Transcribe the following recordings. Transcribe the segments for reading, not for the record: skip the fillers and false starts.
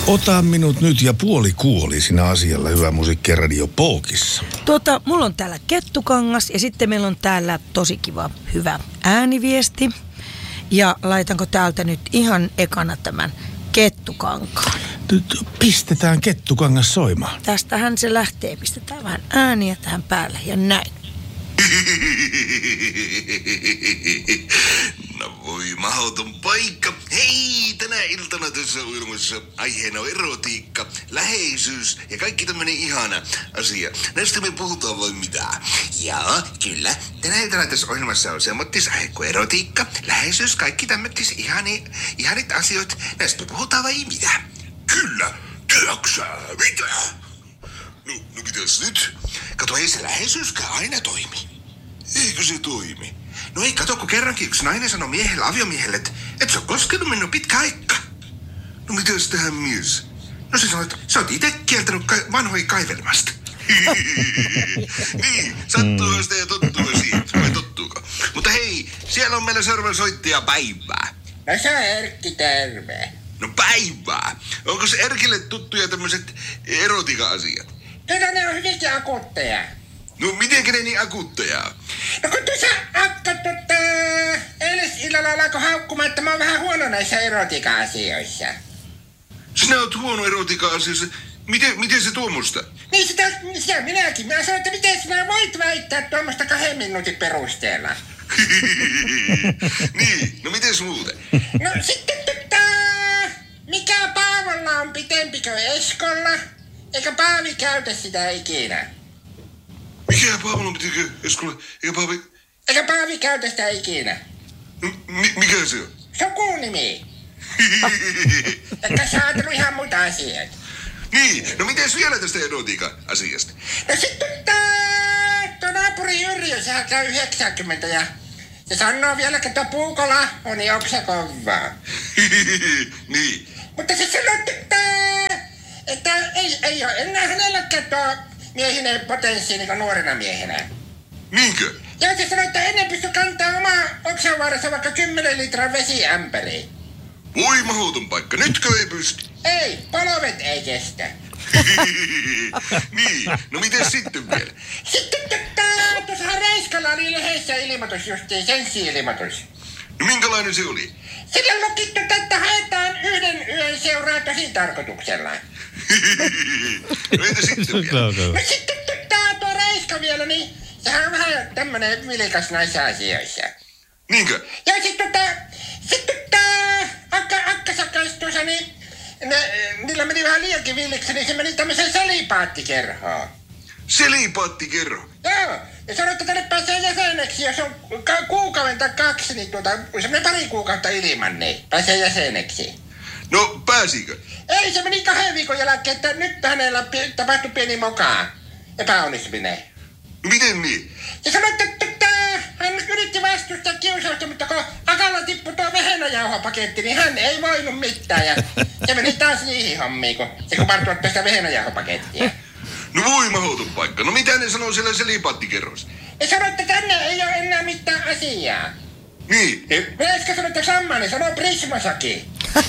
Ota minut nyt ja puoli kuoli siinä asialla Hyvä Musiikki Radio Pookissa. Mulla on täällä Kettukangas ja sitten meillä on täällä tosi kiva hyvä ääniviesti. Ja laitanko täältä nyt ihan ekana tämän Kettukankaan? Pistetään Kettukangas soimaan. Tästähän se lähtee. Pistetään vähän ääniä tähän päälle ja näin. No voi mahdoton paikka. Hei, tänä iltana tässä ohjelmassa aiheena on erotiikka, läheisyys ja kaikki tämmönen ihana asia. Näistä me puhutaan vai mitä? Joo, kyllä. Tänä iltana tässä ohjelmassa on semmoittis aihe kuin erotiikka, läheisyys, kaikki tämmöittis ihanit asioit. Näistä me puhutaan vai mitä? Kyllä. Tiedäksä mitä? No mitäs nyt? Kato, ei se läheisyyskään aina toimi. Eikö se toimi? No ei, kato, kun kerrankin yksi nainen sanoi miehelle, aviomiehelle, että et se on koskenut minua pitkä aika. No mitäs tähän mies? No se sanoi, että sä oot ite kieltänyt vanhoja kaivelmasta. Niin, sattuu sitä ja tottuu siitä. Vai tottuuko? Mutta hei, siellä on meillä seuraava soittaja Päivää. No se on Erkki, terve. No Päivää. Onko se Erkille tuttuja tämmöiset erotika-asiat? Kyllä ne on hyvinkin akuutteja. No mitenkä ne niin akuutteja on? No kun tuossa akka eilisillalla alkoi haukkumaan, että mä oon vähän huono näissä erotika-asioissa. Sinä oot huono erotika-asioissa. Miten se tuommoista? Niin sitä minäkin. Mä sanoin, että miten sinä voit väittää tuommoista 2 minuutin perusteella. Niin, no mites muuten? No sitten mikä Paavolla on pitempi kuin Eskolla? Eikä Paavi käytä sitä ikinä. Mikä Paavolla on pitempi Eskolla? Eikä Paavi käytä sitä ikinä. No, mikä se on? Sukunimi. Eikä sä ajatellut ihan muita asioita. Niin, no mites vielä tästä erotiikka-asiasta? No sitten tuo naapuri Yrjö, sehän käy 90 ja se sanoo vielä, että puukola on joksa kovaa. Niin. Mutta se sanoo, että ei ole enää hänelläkään tuo miehinen potenssi niin kuin nuorena miehenä. Niinkö? Ja se sanoo, että ennen pysty kantaa omaa oksanvaarassa vaikka 10 litran vesiämpäriin. Voi mahdoton paikka, nytkö ei pysty? Ei, polvet ei kestä. Niin, no miten sitten vielä? Sitten tuossa Reiskalla oli lehdessä ilmoitus justiin, sensi-ilmoitus. No minkälainen se oli? Sillä lukittu, että haetaan 1 yön seuraa tosi tarkoituksella. No entä sitten vielä? No sitten tuo Reiska vielä, niin sehän on vähän tämmönen vilkas näissä asioissa. Niinkö? Ja sitten Akkasakais tuossa, niin niillä meni vähän liiankin villiksi, niin se meni tämmöiseen selipaattikerhoon. Selipaattikerho? Joo, ja sanoi, että tänne pääsee jäseneksi, jos on kuukauden tai 2, niin semmoinen 2 kuukautta ilman, niin pääsee jäseneksi. No pääsikö? Ei, se meni 2 viikon jälkeen, että nyt hänellä tapahtui pieni moka, epäonnistuminen. No miten niin? Ja sanoi, että hän yritti vastustaa kiusausta, mutta kun Akalla tippui tuo vehnäjauhopaketti, niin hän ei voinut mitään. Ja se meni taas niihin hommiin, kun se kumartui tästä vehnäjauhopakettia. No voi mahdoton paikka. No mitä ne sanoo siellä selipaattikerrossa? Ja sanoi, että tänne ei ole enää mitään asiaa. Niin. Veeska sanoi, että Sammani sanoo Prismasaki.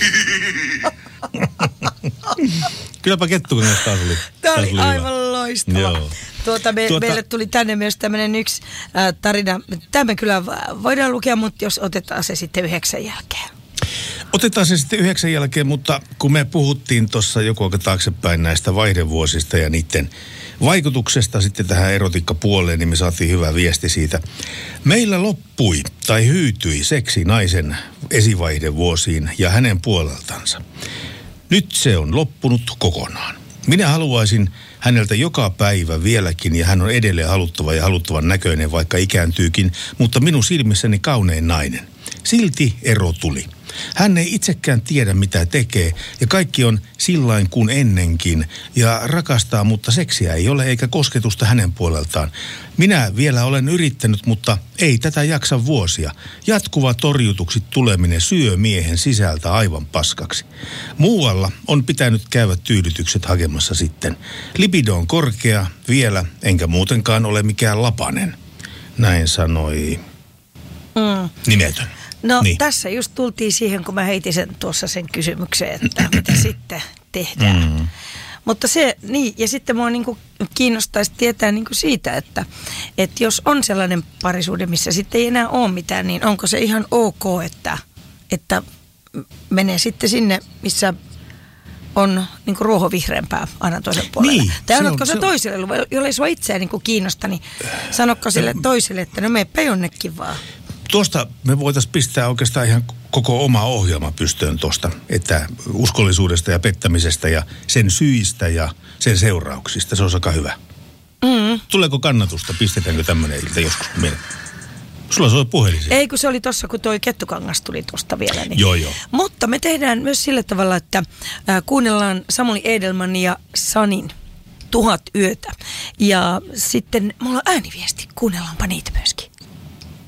Kylläpä Kettukangas taas oli. Tämä oli aivan loistava. Joo. Meille tuli tänne myös tämmöinen yksi tarina. Tämä kyllä voidaan lukea, mutta jos otetaan se sitten 9 jälkeen. Otetaan se sitten 9 jälkeen, mutta kun me puhuttiin tuossa joku aika taaksepäin näistä vaihdevuosista ja niiden vaikutuksesta sitten tähän erotiikkapuoleen, niin me saatiin hyvä viesti siitä. Meillä loppui tai hyytyi seksi naisen esivaihdevuosiin ja hänen puoleltansa. Nyt se on loppunut kokonaan. Minä haluaisin häneltä joka päivä vieläkin ja hän on edelleen haluttava ja haluttavan näköinen, vaikka ikääntyykin, mutta minun silmissäni kaunein nainen. Silti ero tuli. Hän ei itsekään tiedä, mitä tekee ja kaikki on sillain kuin ennenkin ja rakastaa, mutta seksiä ei ole eikä kosketusta hänen puoleltaan. Minä vielä olen yrittänyt, mutta ei tätä jaksa vuosia. Jatkuva torjutuksi tuleminen syö miehen sisältä aivan paskaksi. Muualla on pitänyt käydä tyydytykset hakemassa sitten. Libido on korkea vielä, enkä muutenkaan ole mikään lapanen. Näin sanoi nimetön. No niin. Tässä just tultiin siihen, kun mä heitin tuossa sen kysymyksen, että mitä sitten tehdään. Mutta se, niin, ja sitten mua niin kuin kiinnostaisi tietää niin kuin siitä, että jos on sellainen parisuhde, missä sitten ei enää ole mitään, niin onko se ihan ok, että menee sitten sinne, missä on niin kuin ruohonvihreämpää aina toisen puolelle. Niin, tai annatko se toiselle, jollei sua itseään niin kuin kiinnosta, niin sanokko sille toiselle, että no meepä jonnekin vaan. Tuosta me voitaisiin pistää oikeastaan ihan koko oma ohjelma pystyyn tuosta, että uskollisuudesta ja pettämisestä ja sen syistä ja sen seurauksista. Se on aika hyvä. Tuleeko kannatusta? Pistetäänkö tämmöinen ilta joskus? Sulla soi puhelin. Ei, kun se oli tuossa, kun toi Kettukangas tuli tuosta vielä. Niin. Joo. Mutta me tehdään myös sillä tavalla, että kuunnellaan Samuli Edelman ja Sanin 1000 yötä. Ja sitten mulla on ääniviesti. Kuunnellaanpa niitä myöskin.